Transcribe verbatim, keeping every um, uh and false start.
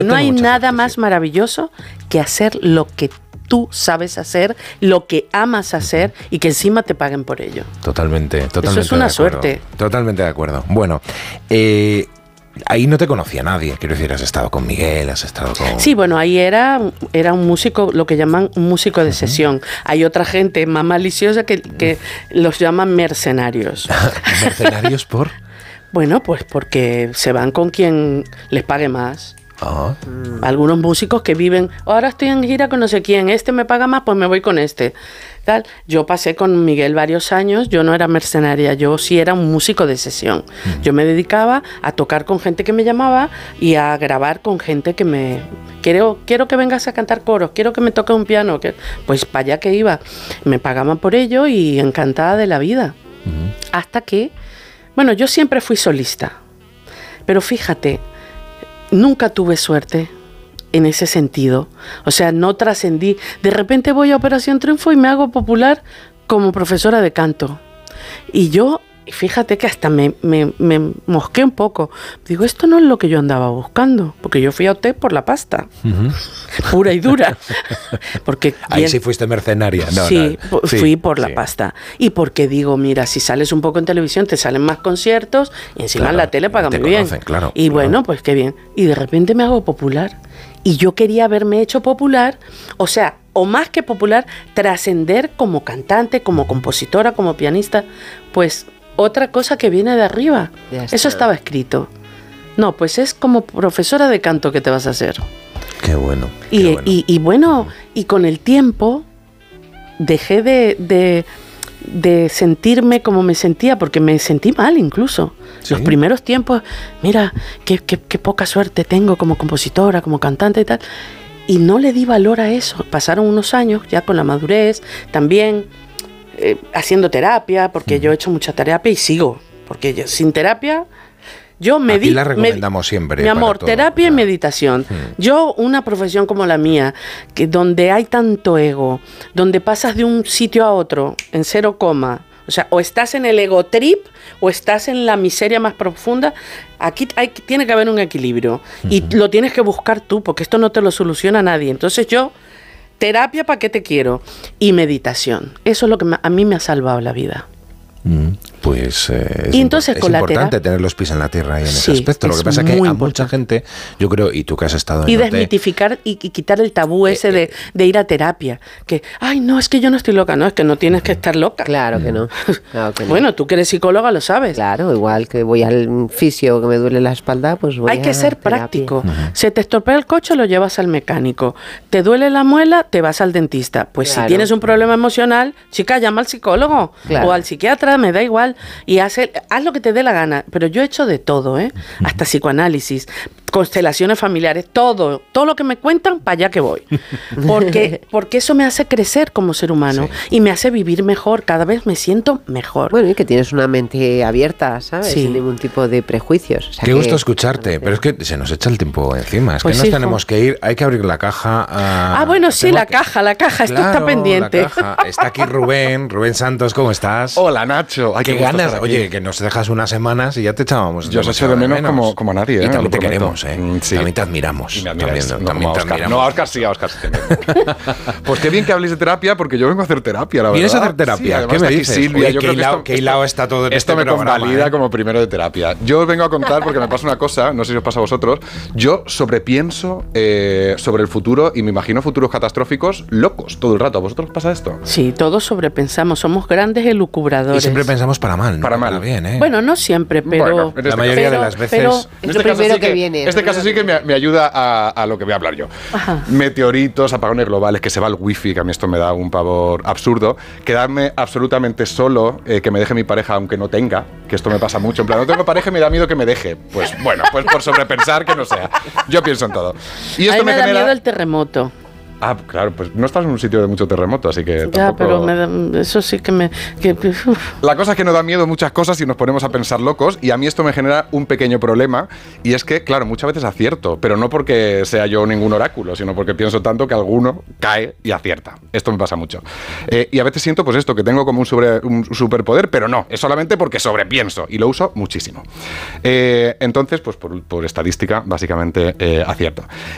No hay nada suerte, más sí. maravilloso que hacer lo que tú sabes hacer, lo que amas hacer y que encima te paguen por ello. Totalmente, totalmente. Eso es una suerte. Totalmente de acuerdo. Bueno, eh, ahí no te conocía nadie, quiero decir, has estado con Miguel, has estado con... Sí, bueno, ahí era, era un músico, lo que llaman un músico de uh-huh. sesión. Hay otra gente más maliciosa que, que los llaman mercenarios. ¿Mercenarios por? Bueno, pues porque se van con quien les pague más. Uh-huh. Algunos músicos que viven, ahora estoy en gira con no sé quién, este me paga más, pues me voy con este. Tal. Yo pasé con Miguel varios años, yo no era mercenaria, yo sí era un músico de sesión. Uh-huh. Yo me dedicaba a tocar con gente que me llamaba y a grabar con gente que me... Quiero, quiero que vengas a cantar coros, quiero que me toques un piano. Que... Pues para allá que iba. Me pagaban por ello y encantada de la vida. Uh-huh. Hasta que... Bueno, yo siempre fui solista, pero fíjate... Nunca tuve suerte en ese sentido. O sea, no trascendí. De repente voy a Operación Triunfo y me hago popular como profesora de canto. Y yo, fíjate que hasta me, me, me mosqué un poco. Digo, esto no es lo que yo andaba buscando. Porque yo fui a O T por la pasta. Uh-huh. Pura y dura. Porque ahí sí fuiste mercenaria. No, sí, no. fui sí, por la sí. pasta. Y porque digo, mira, si sales un poco en televisión, te salen más conciertos y encima claro, en la tele pagan muy bien. Claro, y claro. bueno, pues qué bien. Y de repente me hago popular. Y yo quería haberme hecho popular, o sea, o más que popular, trascender como cantante, como compositora, como pianista. Pues otra cosa que viene de arriba. Eso estaba escrito. No, pues es como profesora de canto que te vas a hacer. Qué bueno. Qué y, bueno. Y, y bueno, y con el tiempo dejé de, de, de sentirme como me sentía, porque me sentí mal incluso. ¿Sí? Los primeros tiempos, mira, qué, qué, qué poca suerte tengo como compositora, como cantante y tal. Y no le di valor a eso. Pasaron unos años ya con la madurez, también eh, haciendo terapia, porque mm. yo he hecho mucha terapia y sigo. Porque yo, sin terapia... Yo medito. Aquí la recomendamos med- siempre. Mi amor, todo, terapia claro. y meditación. Hmm. Yo, una profesión como la mía, que donde hay tanto ego, donde pasas de un sitio a otro en cero coma, o sea, o estás en el ego trip o estás en la miseria más profunda, aquí hay, tiene que haber un equilibrio. Hmm. Y lo tienes que buscar tú, porque esto no te lo soluciona nadie. Entonces yo, terapia, ¿para qué te quiero? Y meditación. Eso es lo que me, a mí me ha salvado la vida. Mm, pues eh, es, y entonces, impo- es con importante la tener los pies en la tierra ahí en sí, ese aspecto. Lo que pasa es que a importante. mucha gente, yo creo, y tú que has estado en y O T, desmitificar y, y quitar el tabú ese eh, de, de ir a terapia. Que, ay, no, es que yo no estoy loca. No, es que no tienes que estar loca. Claro que no. Claro que no. Bueno, tú que eres psicóloga lo sabes. Claro, igual que voy al fisio que me duele la espalda, pues voy Hay a que ser terapia. práctico. Uh-huh. Se te estropea el coche, lo llevas al mecánico. Te duele la muela, te vas al dentista. Pues claro. Si tienes un problema emocional, chica, llama al psicólogo claro. o al psiquiatra, me da igual. Y haz, el, haz lo que te dé la gana. Pero yo he hecho de todo, ¿eh? Uh-huh. Hasta psicoanálisis, constelaciones familiares, todo. Todo lo que me cuentan, para allá que voy. Porque, porque eso me hace crecer como ser humano. Sí. Y me hace vivir mejor. Cada vez me siento mejor. Bueno, y que tienes una mente abierta, ¿sabes? Sí. Sin ningún tipo de prejuicios. O sea Qué que, gusto escucharte. Pero es que se nos echa el tiempo encima. Es pues que nos hijo. tenemos que ir. Hay que abrir la caja. A... Ah, bueno, sí, la que... caja, la caja. Esto claro, está pendiente. La caja. Está aquí Rubén. Rubén Santos, ¿cómo estás? Hola, Nacho. Ay, qué ganas. Oye, que nos dejas unas semanas y ya te echábamos. Yo os echo de menos, menos. Como, como nadie. Y ¿eh? también te queremos, ¿eh? Mm, sí. También te admiramos. Y me admiras. También, no, también no, te Oscar, admiramos. no, a Oscar sí, a Oscar sí. Pues qué bien que habléis de terapia, porque yo vengo a hacer terapia, la verdad. ¿Vienes a hacer terapia? Sí, ¿Qué me dices? Silvia, Oye, yo qué creo hilado, que qué hilado está todo en esto este me programa, convalida ¿eh? como primero de terapia. Yo os vengo a contar porque me pasa una cosa, no sé si os pasa a vosotros, yo sobrepienso eh, sobre el futuro y me imagino futuros catastróficos locos todo el rato. ¿A vosotros os pasa esto? Sí, todos sobrepensamos, somos grandes elucubradores. Y siempre pensamos para mal, ¿no? Para mal. Para bien, ¿eh? Bueno, no siempre, pero... Bueno, la mayoría pero, de las veces... Pero, es este lo primero sí que, que viene. Este caso sí que me, me ayuda a, a lo que voy a hablar yo. Ajá. Meteoritos, apagones globales, que se va el wifi, que a mí esto me da un pavor absurdo. Quedarme absolutamente solo, eh, que me deje mi pareja aunque no tenga, que esto me pasa mucho. En plan, no tengo pareja y me da miedo que me deje. Pues bueno, pues por sobrepensar que no sea. Yo pienso en todo. Y esto a mí me, me da genera... miedo el terremoto. Ah, claro, pues no estás en un sitio de mucho terremoto, así que ya, tampoco... pero me da, eso sí que me... Que, La cosa es que nos da miedo muchas cosas y nos ponemos a pensar locos, y a mí esto me genera un pequeño problema, y es que, claro, muchas veces acierto, pero no porque sea yo ningún oráculo, sino porque pienso tanto que alguno cae y acierta. Esto me pasa mucho. Eh, y a veces siento, pues esto, que tengo como un, sobre, un superpoder, pero no, es solamente porque sobrepienso, y lo uso muchísimo. Eh, entonces, pues por, por estadística, básicamente eh, acierto.